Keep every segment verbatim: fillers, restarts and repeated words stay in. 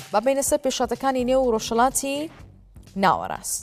بابینە سەر پێشاتەکانی نێو ڕۆژهەڵاتی ناوەڕاست.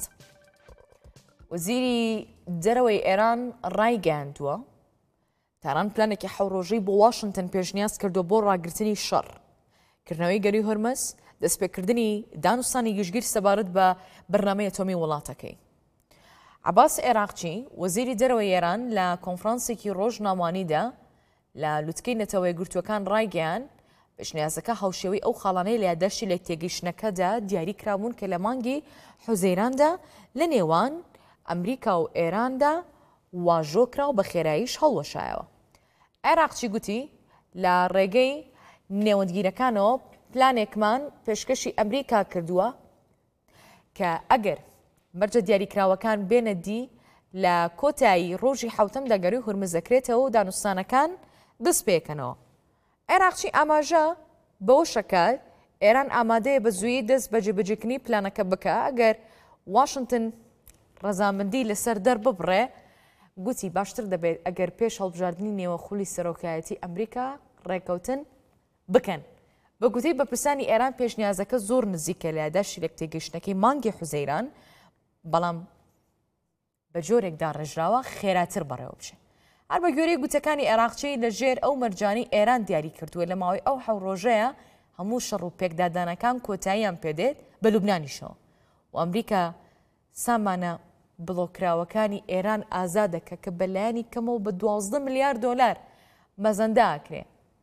وەزیری دەرەوەی ئێران ڕایگەیاندووە تاران پلانێکی حەو ڕۆژەی بۆ واشنگتن پێشنیاز کردو بۆ ڕاگررتنی شەڕ کردنەوەی گەری هۆرمەز، دەستپێکردنی دانوستانی گشتگیر سەبارەت بە بەرنامەی ئەتۆمی وڵاتەکەی. عەباس عێراقچی وەزیری دەرەوەی ئێران لە کۆنفرانسێکی ڕۆژنامانیدا لە لوتکەی نەتەوە یەکگرتووەکان ڕایگەیان پێشنیازەکە هاوشێوەی ئەو خاڵانەی لە یادداشتی لە تێگەیشتنەکەدا دیاری کرابوون کە لە مانگی حوزەیراندا لە نێوان ئەمریکا و ئێراندا واژۆکرا و بە خێراییش هەڵوەشایەوە. عێراقچی گوتی لە ڕێگەی نێوەندگیرەکانەوە پلانێکمان پێشکەشی ئەمریکا کردووە کە ئەگەر مەرجە دیاریکراوەکان بێنە دی لە کۆتایی ڕۆژی حوتەمدا گەروی هورمز دەکرێتەوە و دانوستانەکان دەست پێکەنەوە. عێراقچی ئاماژە بەوە شەکات ئێران ئامادەیە بە زوویی دەست بە جێبەجێکردنی پلانەکە بکە ئەگەر واشنگتن ڕەزامەندی لەسەر دەرببڕێ. گوتی باشتر دەبێت ئەگەر پێش هەڵبژاردننی نێوەخولی سەرۆکایەتی ئەمریکا ڕێکەوتن بکەن. بە گوتەی بەپرسانی ئێران پێشنیازەکە زۆر نزیکە لە یادداشتی لە تێگەیشتنەکەی مانگی حوزەیران، بەڵام بە جۆرێکدا ڕێژراوە خێراتر بەڕێوە بچێت. هەر بە گوێرەی گوتەکانی عێراقچی لە ژێر ئەو مەرجانی ئێران دیاری کردووە لە ماوەی ئەو حەو ڕۆژەیە هەموو شەڕ و پێکدادانەکان کۆتاییان پێدێت بە لوبنانیشەوە و ئەمریکا سامانە بڵۆکراوەکانی ئێران ئازادەکە کە بەلایانی کەمەوە بە دوازدە ملیار دۆلار مەزەندە ئاکرێ.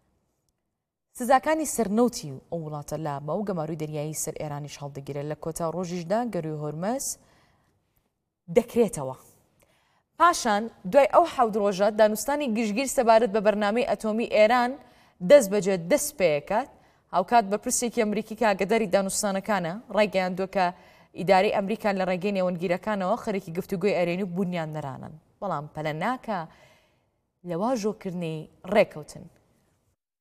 سزاکانی سەرنەوتی و ئەو وڵاتە لا بە و گەماروی دەریایی سەر ئێرانیش هەڵدەگیرێت لە کۆتا ڕۆژیشدا گەروی هۆرمەز دەکرێتەوە. پاشان دوای ئەو حەوت ڕۆژە دانوستانی گشتگیر سەبارەت بە بەرنامەی ئەتۆمی ئێران دەست بەجێ دەست پێیەکات هاوکات بە پرسێکی ئەمریکی کە ئاگاداری دانوستانەکانە ڕایگەیاندووە کە ئیدارەی ئەمریکان لە ڕێگەی نێوەندگیرەکانەوە خەریکی گفتوگۆی ئەرێنی و بوونیان نەرانن، بەڵام پەلە ناکە لە واژۆکردنی ڕێکەوتن